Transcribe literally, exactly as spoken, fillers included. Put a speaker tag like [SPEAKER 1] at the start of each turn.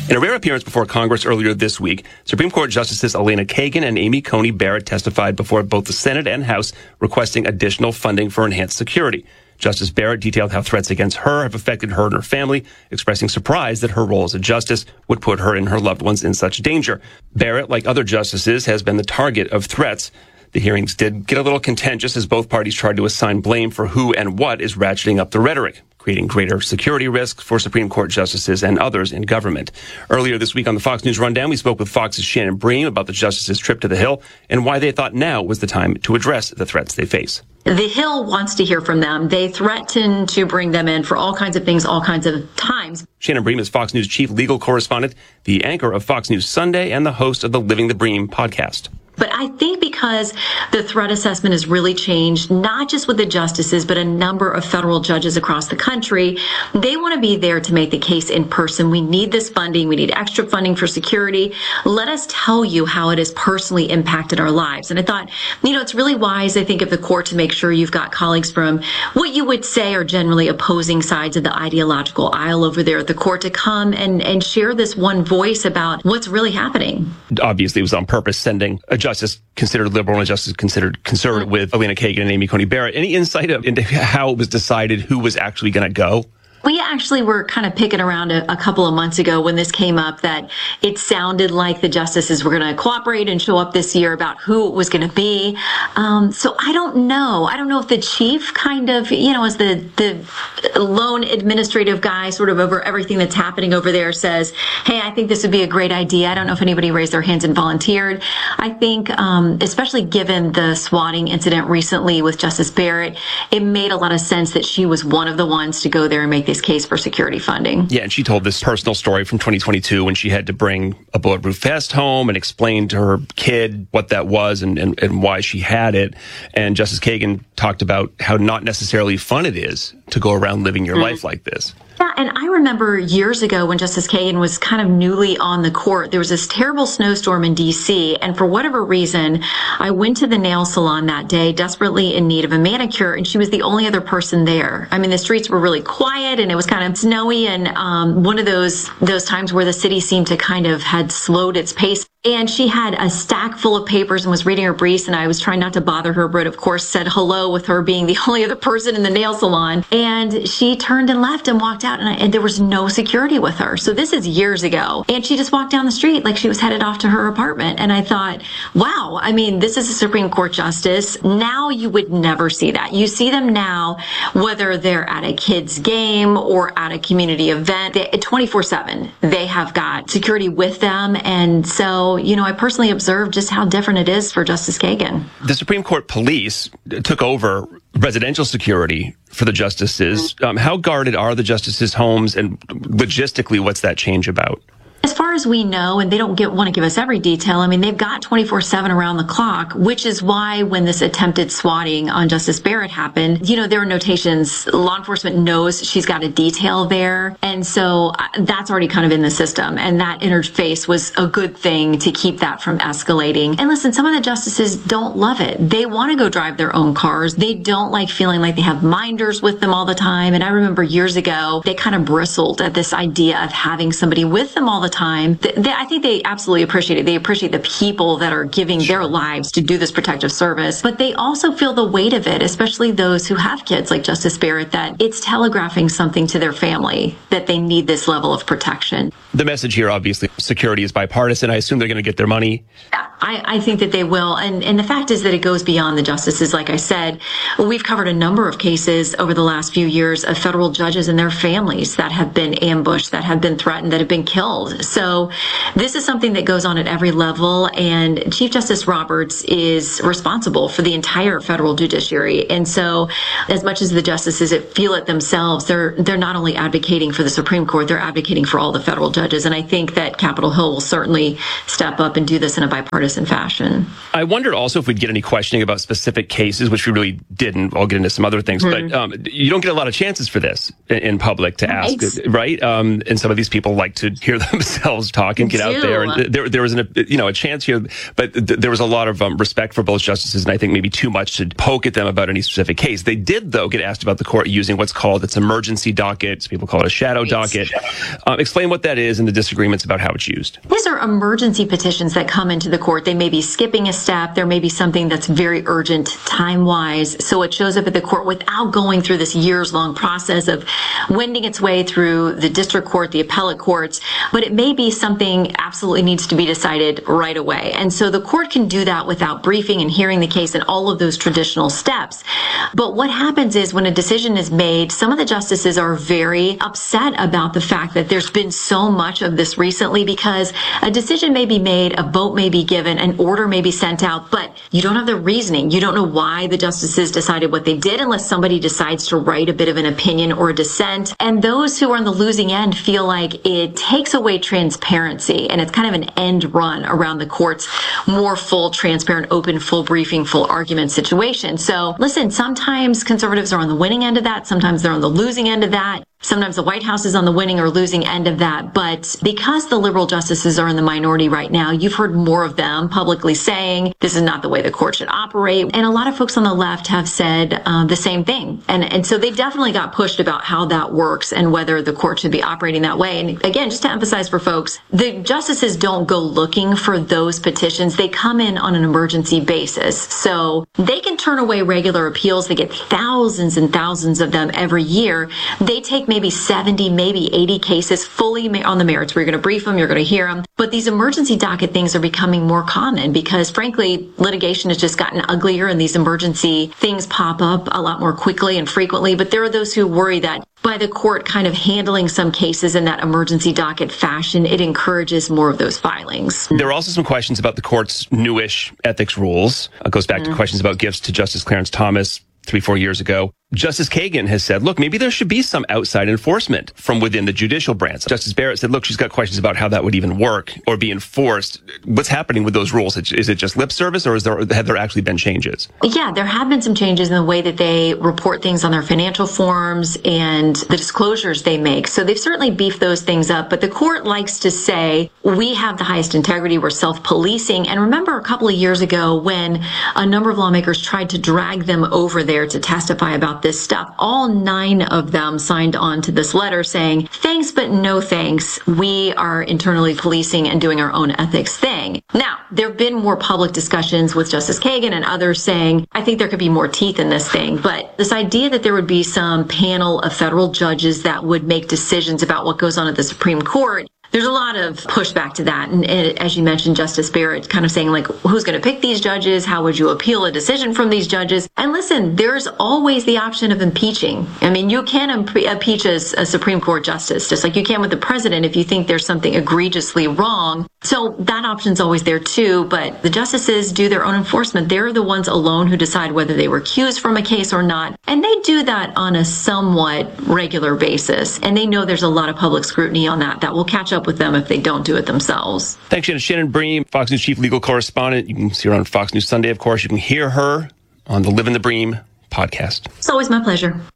[SPEAKER 1] In a rare appearance before Congress earlier this week, Supreme Court Justices Elena Kagan and Amy Coney Barrett testified before both the Senate and House requesting additional funding for enhanced security. Justice Barrett detailed how threats against her have affected her and her family, expressing surprise that her role as a justice would put her and her loved ones in such danger. Barrett, like other justices, has been the target of threats. The hearings did get a little contentious as both parties tried to assign blame for who and what is ratcheting up the rhetoric, creating greater security risks for Supreme Court justices and others in government. Earlier this week on the Fox News Rundown, we spoke with Fox's Shannon Bream about the justices' trip to the Hill and why they thought now was the time to address the threats they face.
[SPEAKER 2] The Hill wants to hear from them. They threaten to bring them in for all kinds of things, all kinds of times.
[SPEAKER 1] Shannon Bream is Fox News chief legal correspondent, the anchor of Fox News Sunday, and the host of the Living the Bream podcast.
[SPEAKER 2] But I think because the threat assessment has really changed, not just with the justices, but a number of federal judges across the country, they want to be there to make the case in person. We need this funding. We need extra funding for security. Let us tell you how it has personally impacted our lives. And I thought, you know, it's really wise, I think, of the court to make sure you've got colleagues from what you would say are generally opposing sides of the ideological aisle over there at the court to come and, and share this one voice about what's really happening.
[SPEAKER 1] Obviously, it was on purpose sending a justice considered liberal and a justice considered conservative with Elena Kagan and Amy Coney Barrett. Any insight into how it was decided who was actually going to go?
[SPEAKER 2] We actually were kind of picking around a, a couple of months ago when this came up that it sounded like the justices were going to cooperate and show up this year about who it was going to be. Um, so I don't know. I don't know if the chief kind of, you know, as the, the lone administrative guy sort of over everything that's happening over there says, hey, I think this would be a great idea. I don't know if anybody raised their hands and volunteered. I think, um, especially given the swatting incident recently with Justice Barrett, it made a lot of sense that she was one of the ones to go there and make this case for security funding.
[SPEAKER 1] Yeah, and she told this personal story from twenty twenty-two when she had to bring a bulletproof vest home and explain to her kid what that was and, and, and why she had it. And Justice Kagan talked about how not necessarily fun it is to go around living your mm-hmm. life like this.
[SPEAKER 2] Yeah, and I remember years ago when Justice Kagan was kind of newly on the court, there was this terrible snowstorm in D C, and for whatever reason, I went to the nail salon that day, desperately in need of a manicure, and she was the only other person there. I mean, the streets were really quiet, and it was kind of snowy, and um, one of those those times where the city seemed to kind of had slowed its pace. And she had a stack full of papers and was reading her briefs, and I was trying not to bother her, but of course said hello with her being the only other person in the nail salon. And she turned and left and walked out, and, I, and there was no security with her. So this is years ago. And she just walked down the street like she was headed off to her apartment. And I thought, wow, I mean, this is a Supreme Court justice. Now you would never see that. You see them now, whether they're at a kid's game or at a community event, twenty-four seven, they have got security with them. And so, you know, I personally observed just how different it is for Justice Kagan.
[SPEAKER 1] The Supreme Court police took over residential security for the justices. Um, how guarded are the justices' homes, and logistically, what's that change about?
[SPEAKER 2] As far as we know, and they don't get, want to give us every detail, I mean, they've got twenty-four seven around the clock, which is why when this attempted swatting on Justice Barrett happened, you know, there are notations. Law enforcement knows she's got a detail there. And so that's already kind of in the system. And that interface was a good thing to keep that from escalating. And listen, some of the justices don't love it. They want to go drive their own cars. They don't like feeling like they have minders with them all the time. And I remember years ago, they kind of bristled at this idea of having somebody with them all the time. They, they, I think they absolutely appreciate it. They appreciate the people that are giving their lives to do this protective service, but they also feel the weight of it, especially those who have kids like Justice Barrett, that it's telegraphing something to their family that they need this level of protection.
[SPEAKER 1] The message here, obviously, security is bipartisan. I assume they're going to get their money.
[SPEAKER 2] I, I think that they will. And, and the fact is that it goes beyond the justices. Like I said, we've covered a number of cases over the last few years of federal judges and their families that have been ambushed, that have been threatened, that have been killed. So this is something that goes on at every level. And Chief Justice Roberts is responsible for the entire federal judiciary. And so as much as the justices feel it themselves, they're, they're not only advocating for the Supreme Court, they're advocating for all the federal judges. And I think that Capitol Hill will certainly step up and do this in a bipartisan partisan fashion.
[SPEAKER 1] I wondered also if we'd get any questioning about specific cases, which we really didn't. I'll get into some other things, mm-hmm. but um, you don't get a lot of chances for this in, in public to right. ask, right? Um, and some of these people like to hear themselves talk and get out there. And there, there was an, you know, a chance here, but th- there was a lot of um, respect for both justices, and I think maybe too much to poke at them about any specific case. They did, though, get asked about the court using what's called its emergency docket. Some people call it a shadow right. docket. Uh, explain what that is and the disagreements about how it's used.
[SPEAKER 2] These are emergency petitions that come into the court. They may be skipping a step. There may be something that's very urgent time-wise, so it shows up at the court without going through this years-long process of wending its way through the district court, the appellate courts, but it may be something absolutely needs to be decided right away. And so the court can do that without briefing and hearing the case and all of those traditional steps. But what happens is when a decision is made, some of the justices are very upset about the fact that there's been so much of this recently, because a decision may be made, a vote may be given, an order may be sent out, but you don't have the reasoning. You don't know why the justices decided what they did unless somebody decides to write a bit of an opinion or a dissent. And those who are on the losing end feel like it takes away transparency, and it's kind of an end run around the court's more full, transparent, open, full briefing, full argument situation. So listen, sometimes conservatives are on the winning end of that. Sometimes they're on the losing end of that. Sometimes the White House is on the winning or losing end of that. But because the liberal justices are in the minority right now, you've heard more of them publicly saying this is not the way the court should operate. And a lot of folks on the left have said uh, the same thing. And, and so they definitely got pushed about how that works and whether the court should be operating that way. And again, just to emphasize for folks, the justices don't go looking for those petitions. They come in on an emergency basis. So they can turn away regular appeals. They get thousands and thousands of them every year. They take maybe seventy, maybe eighty cases fully on the merits where you're going to brief them, you're going to hear them. But these emergency docket things are becoming more common because, frankly, litigation has just gotten uglier and these emergency things pop up a lot more quickly and frequently. But there are those who worry that by the court kind of handling some cases in that emergency docket fashion, it encourages more of those filings.
[SPEAKER 1] There are also some questions about the court's newish ethics rules. It goes back mm-hmm. to questions about gifts to Justice Clarence Thomas three, four years ago. Justice Kagan has said, look, maybe there should be some outside enforcement from within the judicial branch. Justice Barrett said, look, she's got questions about how that would even work or be enforced. What's happening with those rules? Is it just lip service, or is there have there actually been changes?
[SPEAKER 2] Yeah, there have been some changes in the way that they report things on their financial forms and the disclosures they make. So they've certainly beefed those things up. But the court likes to say, we have the highest integrity, we're self-policing. And remember a couple of years ago when a number of lawmakers tried to drag them over there to testify about this stuff, all nine of them signed on to this letter saying, thanks, but no thanks. We are internally policing and doing our own ethics thing. Now, there have been more public discussions with Justice Kagan and others saying, I think there could be more teeth in this thing. But this idea that there would be some panel of federal judges that would make decisions about what goes on at the Supreme Court, there's a lot of pushback to that. And, and as you mentioned, Justice Barrett kind of saying, like, who's going to pick these judges? How would you appeal a decision from these judges? And listen, there's always the option of impeaching. I mean, you can impe- impeach a, a Supreme Court justice, just like you can with the president if you think there's something egregiously wrong. So that option's always there too. But the justices do their own enforcement. They're the ones alone who decide whether they were accused from a case or not. And they do that on a somewhat regular basis. And they know there's a lot of public scrutiny on that that will catch up with them if they don't do it themselves.
[SPEAKER 1] Thanks, Shannon. Shannon Bream, Fox News chief legal correspondent. You can see her on Fox News Sunday, of course. You can hear her on the Live in the Bream podcast.
[SPEAKER 2] It's always my pleasure.